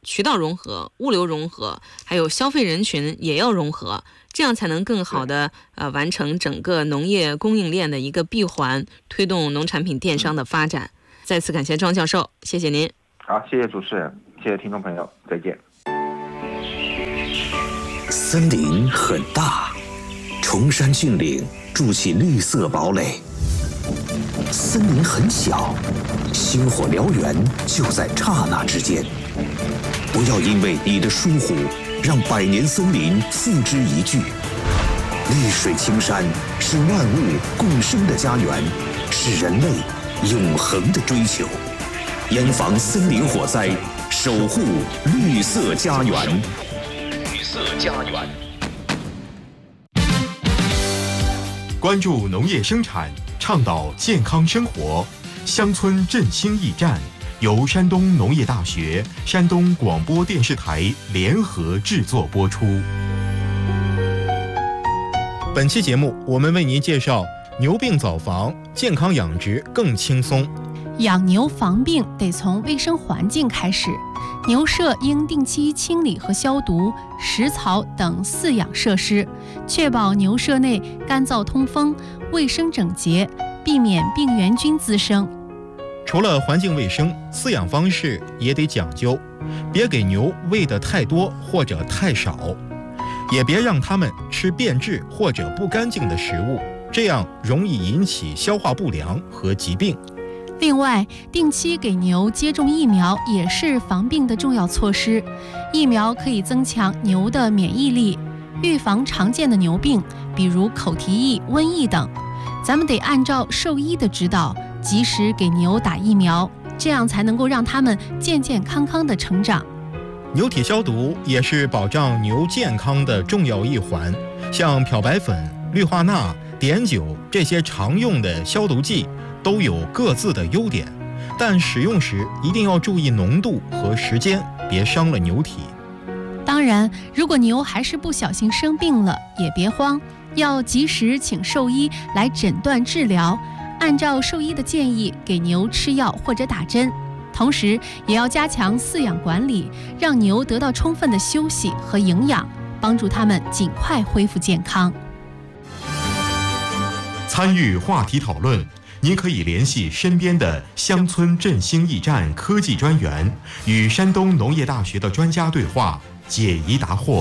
[SPEAKER 2] 渠道融合、物流融合，还有消费人群也要融合，这样才能更好的呃完成整个农业供应链的一个闭环，推动农产品电商的发展。再次感谢庄教授，谢谢您。
[SPEAKER 1] 好，谢谢主持人，谢谢听众朋友，再见。
[SPEAKER 8] 森林很大，崇山峻岭筑起绿色堡垒；森林很小，星火燎原就在刹那之间。不要因为你的疏忽，让百年森林付之一炬。绿水青山是万物共生的家园，是人类永恒的追求。严防森林火灾，守护绿色家园。绿色家园。
[SPEAKER 4] 关注农业生产，倡导健康生活，乡村振兴驿站由山东农业大学、山东广播电视台联合制作播出。
[SPEAKER 9] 本期节目，我们为您介绍牛病早防，健康养殖更轻松。
[SPEAKER 3] 养牛防病得从卫生环境开始，牛舍应定期清理和消毒食槽等饲养设施，确保牛舍内干燥通风、卫生整洁，避免病原菌滋生。
[SPEAKER 9] 除了环境卫生，饲养方式也得讲究，别给牛喂得太多或者太少，也别让它们吃变质或者不干净的食物，这样容易引起消化不良和疾病。
[SPEAKER 3] 另外，定期给牛接种疫苗也是防病的重要措施。疫苗可以增强牛的免疫力，预防常见的牛病，比如口蹄疫、瘟疫等。咱们得按照兽医的指导，及时给牛打疫苗，这样才能够让它们健健康康的成长。
[SPEAKER 9] 牛体消毒也是保障牛健康的重要一环，像漂白粉、氯化钠、碘酒这些常用的消毒剂都有各自的优点，但使用时一定要注意浓度和时间，别伤了牛体。
[SPEAKER 3] 当然，如果牛还是不小心生病了，也别慌，要及时请兽医来诊断治疗，按照兽医的建议给牛吃药或者打针。同时也要加强饲养管理，让牛得到充分的休息和营养，帮助它们尽快恢复健康。
[SPEAKER 4] 参与话题讨论，您可以联系身边的乡村振兴驿站科技专员，与山东农业大学的专家对话，解疑答惑。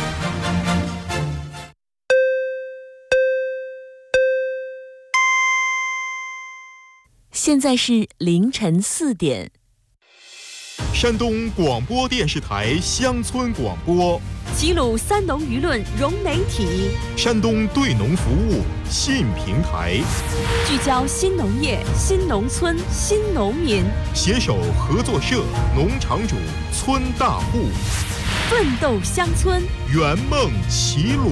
[SPEAKER 10] 现在是凌晨四点。
[SPEAKER 4] 山东广播电视台乡村广播，
[SPEAKER 10] 齐鲁三农舆论融媒体，
[SPEAKER 4] 山东对农服务新平台，
[SPEAKER 10] 聚焦新农业、新农村、新农民，
[SPEAKER 4] 携手合作社、农场主、村大户，
[SPEAKER 10] 奋斗乡村，
[SPEAKER 4] 圆梦齐鲁。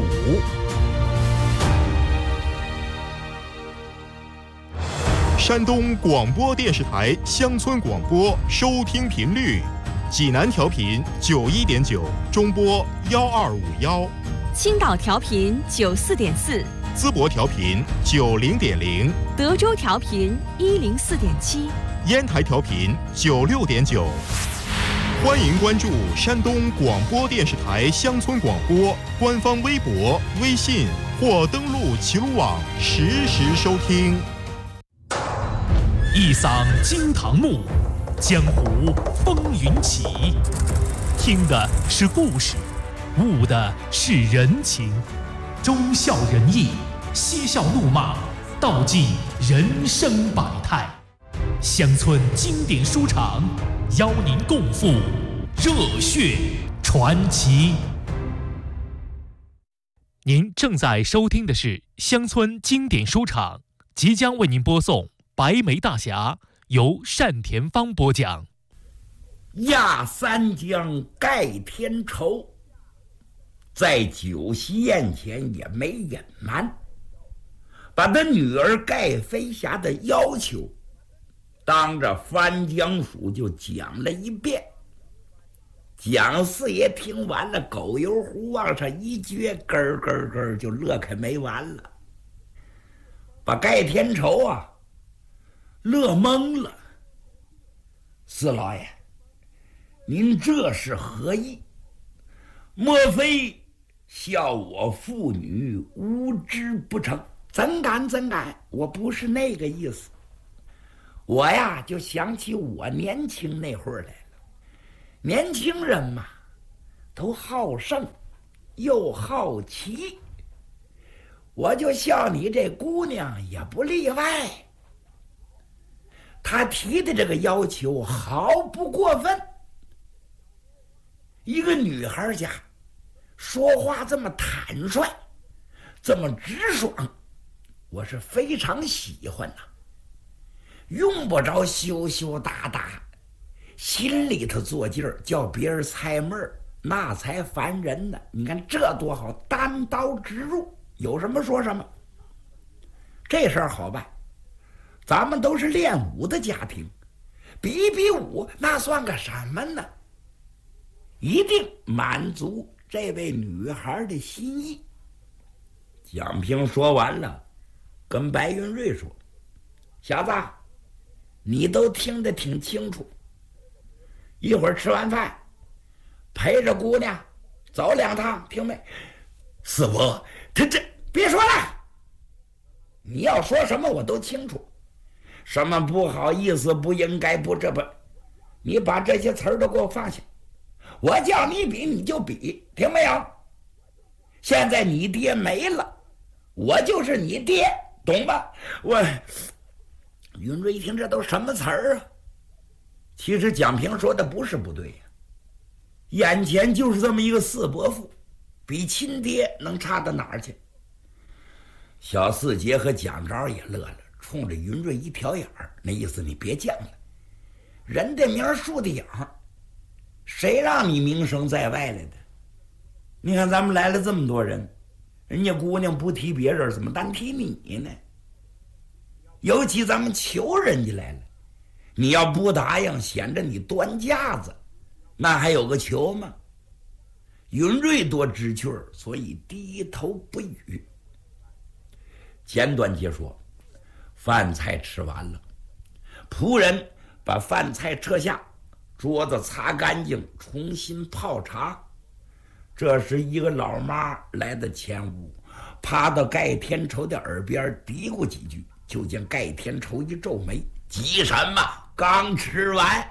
[SPEAKER 4] 山东广播电视台乡村广播收听频率：济南调频九一点九，中波幺二五幺；
[SPEAKER 10] 青岛调频九四点四，
[SPEAKER 4] 淄博调频九零点零，
[SPEAKER 10] 德州调频一零四点七，
[SPEAKER 4] 烟台调频九六点九。欢迎关注山东广播电视台乡村广播官方微博、微信，或登录齐鲁网实时收听。
[SPEAKER 11] 一嗓惊堂木，江湖风云起。听的是故事，悟的是人情，忠孝仁义，嬉笑怒骂，道尽人生百态。乡村经典书场，邀您共赴热血传奇。您正在收听的是乡村经典书场，即将为您播送白眉大侠，由单田芳播讲。
[SPEAKER 12] 压三江盖天仇，在酒席宴前也没隐瞒，把他女儿盖飞霞的要求当着番江署就讲了一遍。蒋四爷听完了，狗油壶往上一撅，咯咯咯就乐开没完了，把盖天仇啊乐懵了。四老爷， 您这是何意？莫非笑我妇女无知不成？怎敢怎敢，我不是那个意思。我呀就想起我年轻那会儿来了。年轻人嘛，都好胜又好奇，我就笑你这姑娘也不例外。她提的这个要求毫不过分。一个女孩家说话这么坦率，这么直爽，我是非常喜欢呐、啊。用不着羞羞答答，心里头做劲儿，叫别人猜闷儿，那才烦人呢。你看这多好，单刀直入，有什么说什么。这事儿好办，咱们都是练武的家庭，比比武那算个什么呢？一定满足这位女孩的心意。蒋平说完了，跟白云瑞说：“小子，你都听得挺清楚。一会儿吃完饭，陪着姑娘走两趟，听没？”师傅，他这别说了，你要说什么我都清楚。什么不好意思，不应该，不这不，你把这些词儿都给我放下。我叫你比你就比，听没有？现在你爹没了，我就是你爹，懂吧？我云瑞一听这都什么词儿啊？其实蒋平说的不是不对呀、啊，眼前就是这么一个四伯父，比亲爹能差到哪儿去？小四杰和蒋昭也乐了，冲着云瑞一挑眼儿，那意思你别犟了，人的名树的影，谁让你名声在外来的？你看咱们来了这么多人，人家姑娘不提别人，怎么单提你呢？尤其咱们求人家来了，你要不答应，显着你端架子，那还有个求吗？云瑞多知趣儿，所以低头不语。简短截说，饭菜吃完了，仆人把饭菜撤下，桌子擦干净，重新泡茶。这时一个老妈来到前屋，趴到盖天仇的耳边嘀咕几句，就见盖天仇一皱眉：“急什么？刚吃完。”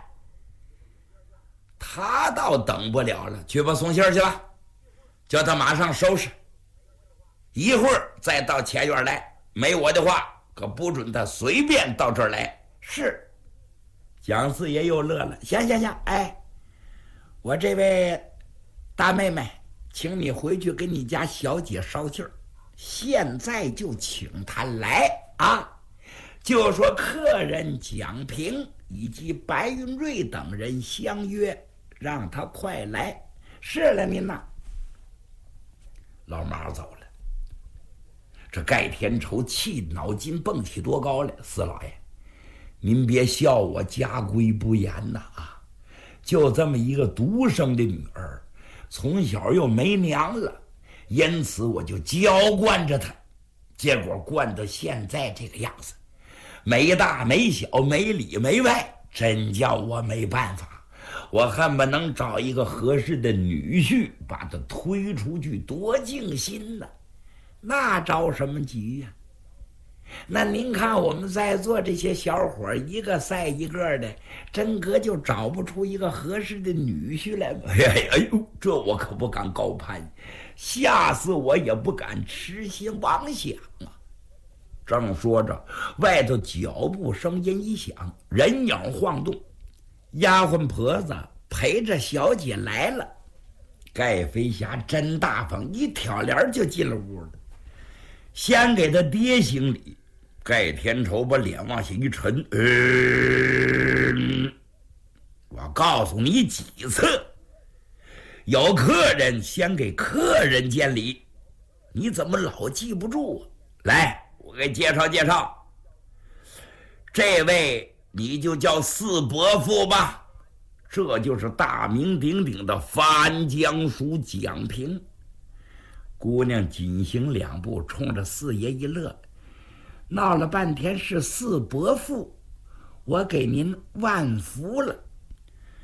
[SPEAKER 12] 他倒等不了了，去吧，送信去吧，叫他马上收拾，一会儿再到前院来。没我的话，可不准他随便到这儿来。是。蒋四爷又乐了：“行行行，哎，我这位大妹妹，请你回去给你家小姐捎信儿，现在就请她来啊！就说客人蒋平以及白云瑞等人相约，让他快来。是了，您呐。”老妈走了。这盖天仇气脑筋蹦起多高来，四老爷，您别笑我家规不严呐啊！就这么一个独生的女儿，从小又没娘了，因此我就娇惯着她，结果惯到现在这个样子，没大没小，没里没外，真叫我没办法。我恨不能找一个合适的女婿，把他推出去，多尽心呢。那着什么急呀、啊？那您看我们在座这些小伙一个赛一个的，真哥就找不出一个合适的女婿来吗？哎呀哎呦，这我可不敢高攀，吓死我也不敢痴心妄想啊！正说着，外头脚步声音一响，人影晃动，丫鬟婆子陪着小姐来了。盖飞侠真大方，一挑帘就进了屋了，先给他爹行礼。盖天仇把脸往下一沉，嗯，我告诉你几次，有客人先给客人见礼，你怎么老记不住啊？来，我给介绍介绍，这位你就叫四伯父吧，这就是大名鼎鼎的翻江鼠蒋平。姑娘紧行两步，冲着四爷一乐，闹了半天是四伯父，我给您万福了。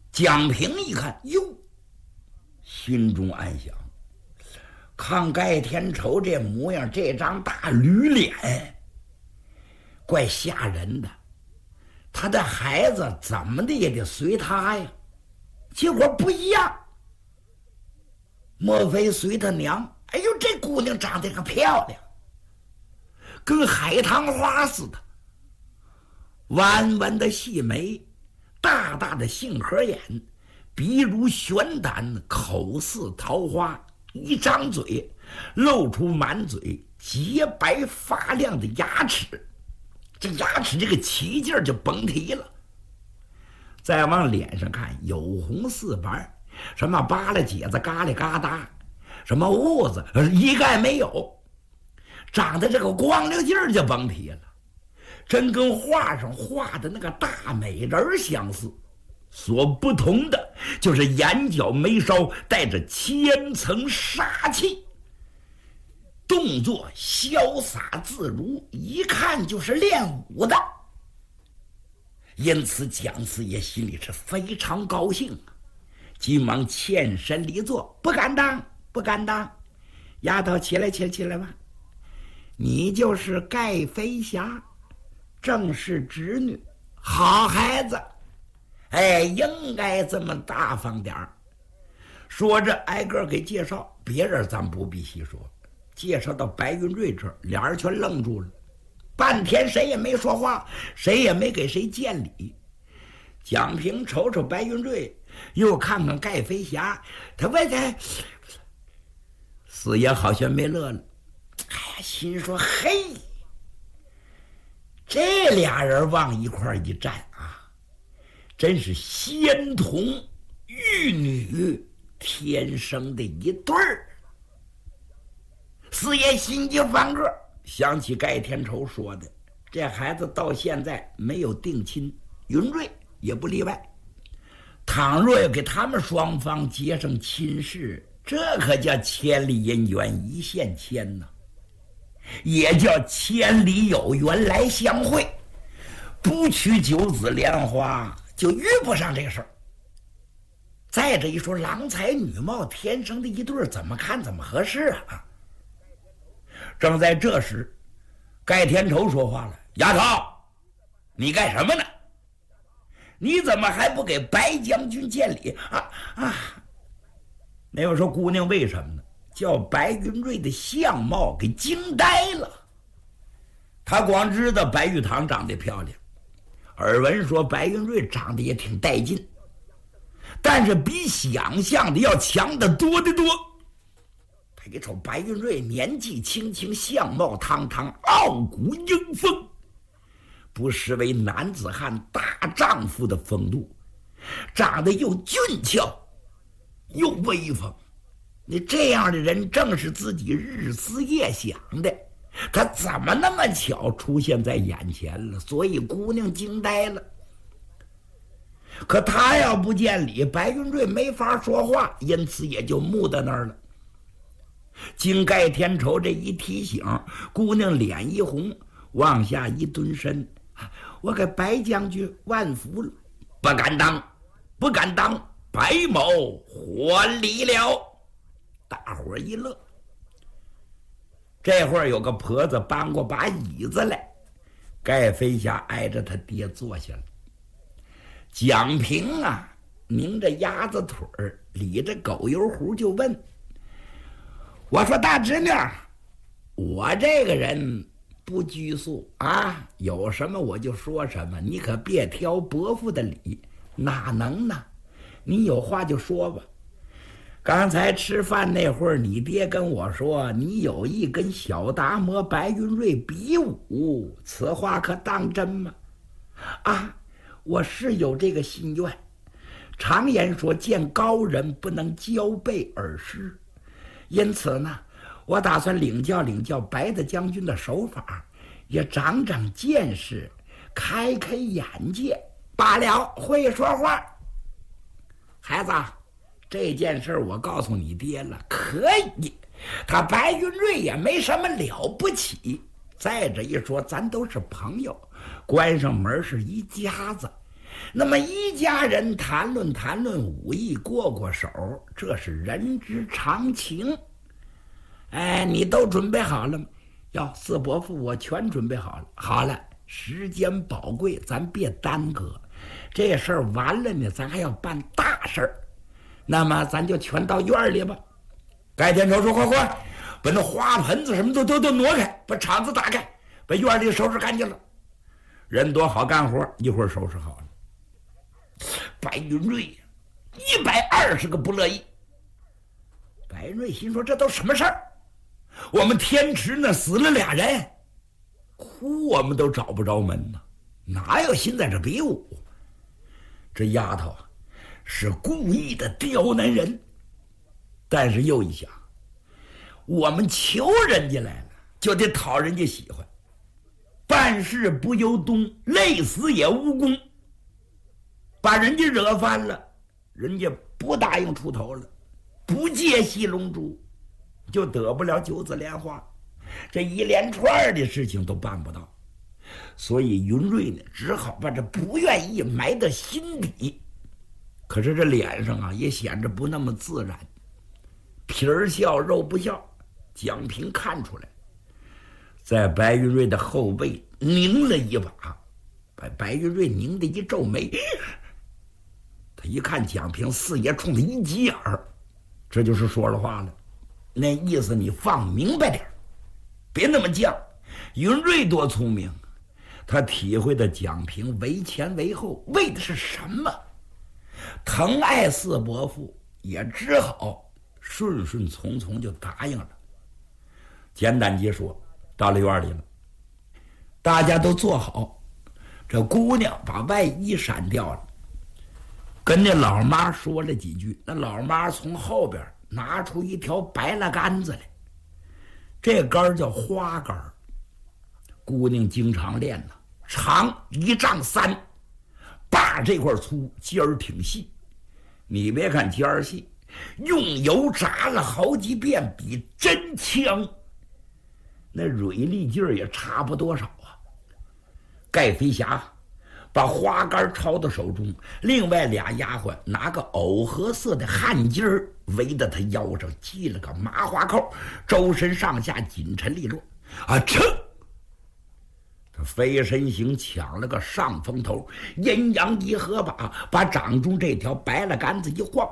[SPEAKER 12] 蒋平一看，哟，心中暗想，看盖天仇这模样，这张大驴脸怪吓人的，他的孩子怎么的也得随他呀。结果不一样，莫非随他娘？哎呦，这姑娘长得可漂亮，跟海棠花似的，弯弯的细眉，大大的杏核眼，鼻如悬胆，口似桃花，一张嘴露出满嘴洁白发亮的牙齿，这牙齿这个起劲儿就甭提了。再往脸上看，有红似白，什么扒拉结子嘎里嘎达，什么痦子一概没有，长得这个光溜劲儿就甭提了，真跟画上画的那个大美人相似。所不同的就是眼角眉梢带着千层杀气，动作潇洒自如，一看就是练武的。因此蒋四爷心里是非常高兴，急忙欠身离座，不敢当，不敢当。丫头，起来，起来，起来吧。你就是盖飞霞，正是侄女，好孩子，哎，应该这么大方点儿。说着，挨个给介绍，别人咱不必细说。介绍到白云瑞这儿，俩人全愣住了，半天谁也没说话，谁也没给谁见礼。蒋平瞅瞅白云瑞，又看看盖飞霞，他问他，四爷好像没乐了。哎呀，心说嘿，这俩人往一块一站啊，真是仙童玉女天生的一对儿。四爷心急翻个，想起盖天仇说的，这孩子到现在没有定亲，云瑞也不例外。倘若要给他们双方结成亲事，这可叫千里姻缘一线牵呐，也叫千里有缘来相会，不娶九子莲花就遇不上这个事儿。再者一说，郎才女貌，天生的一对，怎么看怎么合适啊。正在这时，盖天仇说话了：“丫头，你干什么呢？你怎么还不给白将军见礼啊啊？”那位说：“姑娘为什么呢？叫白云瑞的相貌给惊呆了。他光知道白玉堂长得漂亮，耳闻说白云瑞长得也挺带劲，但是比想象的要强得多得多。他一瞅白云瑞年纪轻轻，相貌堂堂，傲骨英风，不失为男子汉大丈夫的风度，长得又俊俏又威风。你这样的人正是自己日思夜想的，他怎么那么巧出现在眼前了？所以姑娘惊呆了。可他要不见礼，白云瑞没法说话，因此也就木在那儿了。经盖天仇这一提醒，姑娘脸一红，往下一蹲身：“我给白将军万福了。”“不敢当，不敢当，白某还礼了。”大伙儿一乐。这会儿有个婆子搬过把椅子来，盖飞霞挨着他爹坐下了。蒋平啊，拧着鸭子腿儿，理着狗油胡就问：“我说大侄女，我这个人不拘束啊，有什么我就说什么，你可别挑伯父的理。”“哪能呢？你有话就说吧。刚才吃饭那会儿，你爹跟我说你有意跟小达摩白云瑞比武，此话可当真吗？”“啊，我是有这个心愿。常言说见高人不能交背而失，因此呢，我打算领教领教白大将军的手法，也长长见识，开开眼界罢了。会说话，孩子，这件事我告诉你爹了，可以。他白云瑞也没什么了不起。再者一说，咱都是朋友，关上门是一家子， 那么一家人谈论谈论武艺，过过手，这是人之常情。哎，你都准备好了吗？要四伯父，我全准备好了。好了，时间宝贵，咱别耽搁。这事儿完了呢，咱还要办大事儿。那么咱就全到院里吧。盖天仇说：“快快，把那花盆子什么都都都挪开，把场子打开，把院里收拾干净了。人多好干活，一会儿收拾好了。”白云瑞一百二十个不乐意。白云瑞心说：“这都什么事儿？我们天池那死了俩人，哭我们都找不着门呢，哪有心在这比武？这丫头啊，是故意的刁难人。但是又一想，我们求人家来了，就得讨人家喜欢。办事不由东，累死也无功。把人家惹翻了，人家不答应出头了，不借戏龙珠，就得不了九子莲花，这一连串的事情都办不到。所以云瑞呢，只好把这不愿意埋到心底。可是这脸上啊，也显着不那么自然，皮儿笑肉不笑。蒋平看出来，在白云瑞的后背拧了一把，把白云瑞拧得一皱眉。他一看蒋平，四爷冲他一急眼儿，这就是说了话了，那意思你放明白点，别那么犟。云瑞多聪明，他体会的蒋平为前为后为的是什么，疼爱四伯父，也只好顺顺从从就答应了。简短结说，到了院里了，大家都坐好，这姑娘把外衣闪掉了，跟那老妈说了几句。那老妈从后边拿出一条白蜡杆子来，这杆叫花杆，姑娘经常练呢，长一丈三，把这块粗，尖儿挺细。你别看尖儿细，用油炸了好几遍，比真枪那锐利劲儿也差不多少啊。盖飞侠把花杆抄到手中，另外俩丫鬟拿个藕荷色的汗巾儿围在他腰上，系了个麻花扣，周身上下紧沉利落。啊，噌！他飞身行抢了个上风头，阴阳一合把，把掌中这条白蜡杆子一晃，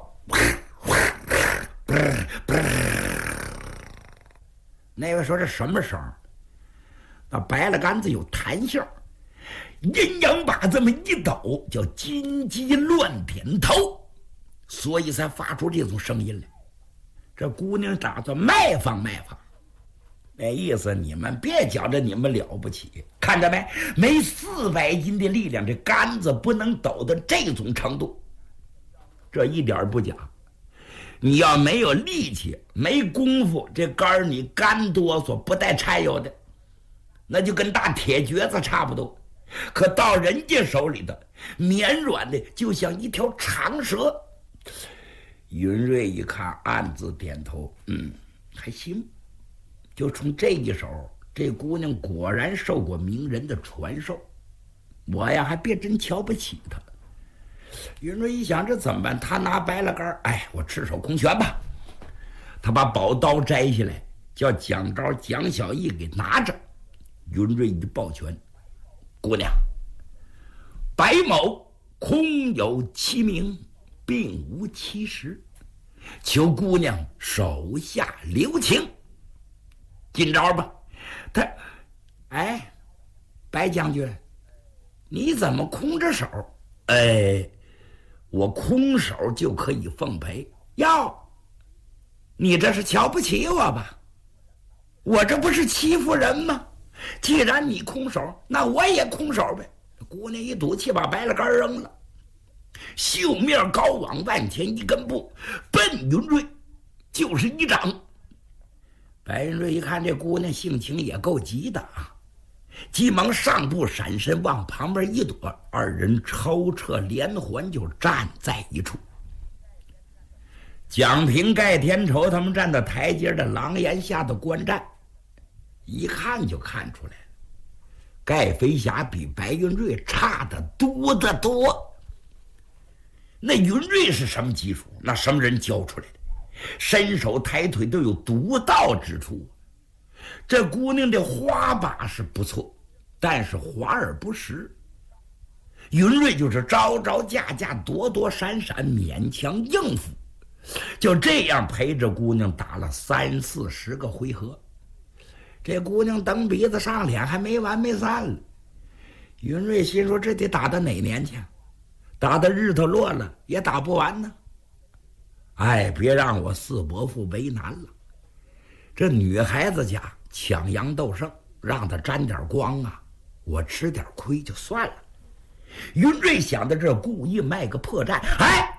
[SPEAKER 12] 那位说这什么声？那白蜡杆子有弹性，阴阳把这么一抖，叫金鸡乱点头，所以才发出这种声音来。这姑娘打算卖放卖放，那意思你们别觉着你们了不起，看着没？没四百斤的力量，这杆子不能抖到这种程度。这一点不假，你要没有力气，没功夫，这杆你干哆嗦不带颤悠的，那就跟大铁橛子差不多。可到人家手里的绵软的，就像一条长蛇。云瑞一看，暗自点头，嗯，还行。就冲这一手，这姑娘果然受过名人的传授，我呀还别真瞧不起她。云瑞一想，这怎么办？他拿白蜡杆，哎，我赤手空拳吧。他把宝刀摘下来，叫蒋昭、蒋小艺给拿着。云瑞一抱拳，姑娘，白某空有其名，并无其实，求姑娘手下留情。今朝吧，他，哎，白将军，你怎么空着手？哎，我空手就可以奉陪。哟，你这是瞧不起我吧？我这不是欺负人吗？既然你空手，那我也空手呗。姑娘一赌气，把白蜡杆扔了，袖面高往万前一根步，奔云瑞就是一掌。白云瑞一看这姑娘性情也够急的啊，急忙上步闪身往旁边一躲，二人抽撤连环就站在一处。蒋平、盖天仇他们站到台阶的廊檐下的观战，一看就看出来了，盖飞侠比白云瑞差得多得多。 那云瑞是什么技术？那什么人教出来的？伸手抬腿都有独到之处。这姑娘的花把是不错，但是华而不实。云瑞就是招招架架，躲躲闪闪，勉强应付。就这样陪着姑娘打了三四十个回合。这姑娘蹬鼻子上脸还没完没散了。云瑞心说这得打到哪年去？打到日头落了也打不完呢。哎，别让我四伯父为难了。这女孩子家抢羊斗胜，让她沾点光啊，我吃点亏就算了。云瑞想到这，故意卖个破绽，哎，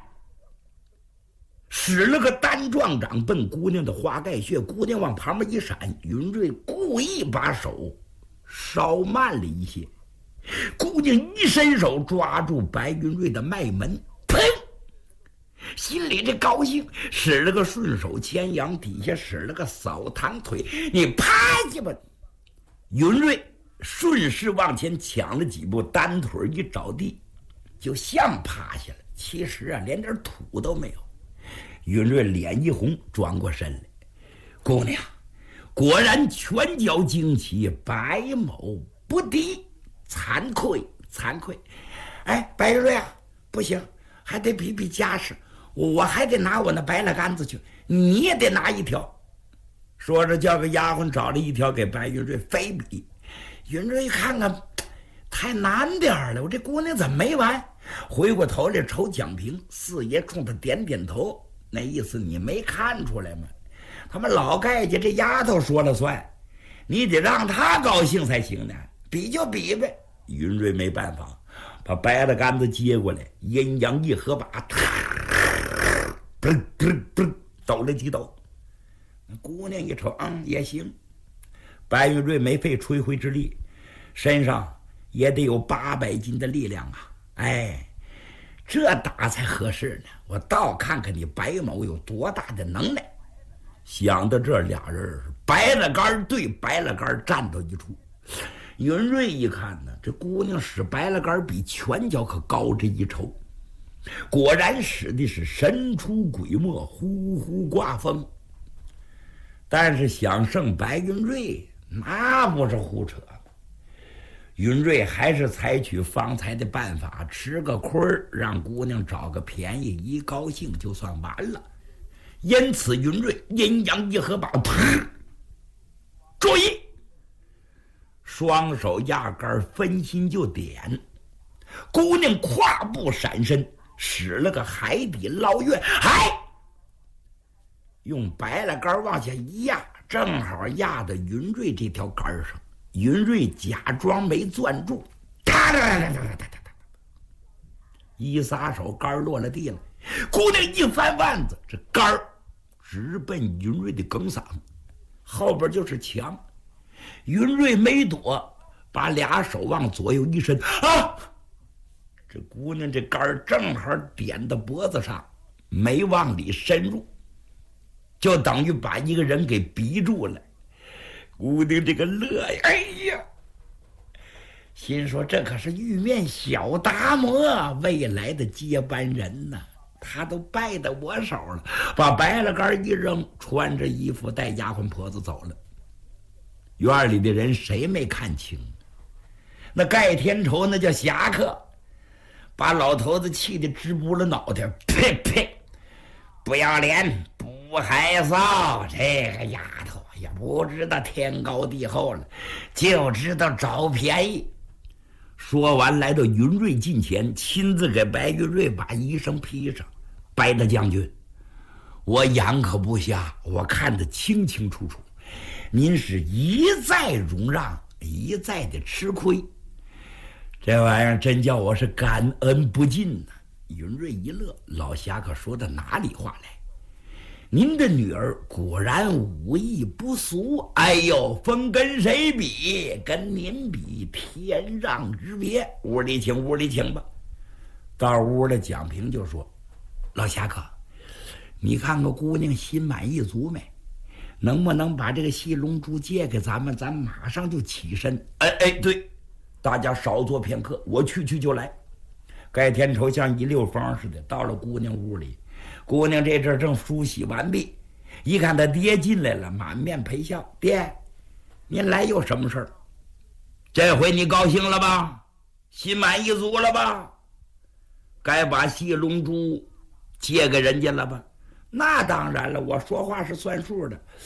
[SPEAKER 12] 使了个单撞掌奔姑娘的花盖穴。姑娘往旁边一闪，云瑞故意把手稍慢了一些。姑娘一伸手抓住白云瑞的脉门，砰！心里这高兴，使了个顺手牵羊，底下使了个扫堂腿，你趴下吧。云瑞顺势往前抢了几步，单腿一着地，就像趴下了。其实啊，连点土都没有。云瑞脸一红，转过身来，姑娘果然拳脚惊奇，白某不敌，惭愧惭愧。哎，白云瑞啊，不行，还得比比家事，我还得拿我那白了杆子去，你也得拿一条。说着叫个丫鬟找了一条给白云瑞非比。云瑞一看看，太难点了，我这姑娘怎么没完？回过头来瞅蒋平，四爷冲他点点头，那意思你没看出来吗？他们老盖家这丫头说了算，你得让她高兴才行呢。比就比呗。云瑞没办法，把白了杆子接过来，阴阳一合把，噔噔噔抖了几抖。那姑娘一瞅，嗯，也行。白云瑞没费吹灰之力，身上也得有八百斤的力量啊！哎，这打才合适呢。我倒看看你白某有多大的能耐。想到这，俩人白了杆对白了杆站到一处。云瑞一看呢，这姑娘使白了杆比拳脚可高这一筹，果然使的是神出鬼没，呼呼刮风。但是想胜白云瑞，那不是胡扯。云瑞还是采取方才的办法，吃个亏儿，让姑娘找个便宜，一高兴就算完了。因此云瑞阴阳一合把，噗！注意，双手压杆分心就点。姑娘跨步闪身，使了个海底捞月，嗨！用白了杆往下一压，正好压到云瑞这条杆上。云瑞假装没攥住，哒哒哒哒哒哒哒，一撒手，杆落了地了。姑娘一翻腕子，这杆直奔云瑞的梗嗓，后边就是墙。云瑞没躲，把俩手往左右一伸，啊！这姑娘这杆正好点到脖子上，没往里深入，就等于把一个人给逼住了。姑娘这个乐呀，哎呀，心说这可是玉面小达摩未来的接班人呐、啊，他都拜到我手了。把白了杆一扔，穿着衣服带丫鬟婆子走了。院里的人谁没看清？那盖天仇那叫侠客，把老头子气得直拨了脑袋，呸呸，不要脸，不害臊，这个丫头也不知道天高地厚了，就知道找便宜。说完来到云瑞近前，亲自给白云瑞把衣裳披上。白大将军，我眼可不瞎，我看得清清楚楚，您是一再容让，一再的吃亏，这玩意儿真叫我是感恩不尽呐、啊。云瑞一乐，老侠可说的哪里话来？您的女儿果然武艺不俗，哎呦，风跟谁比？跟您比，天壤之别。屋里请，屋里请吧。到屋了，蒋平就说：“老侠客，你看看姑娘心满意足没？能不能把这个细龙珠借给咱们？咱马上就起身。”哎哎，对，大家少坐片刻，我去去就来。 盖天仇像一溜风似的到了姑娘屋里，姑娘这阵正梳洗完毕，一看他爹进来了，满面陪笑。爹，您来有什么事儿？这回你高兴了吧？心满意足了吧？该把戏龙珠借给人家了吧？那当然了，我说话是算数的。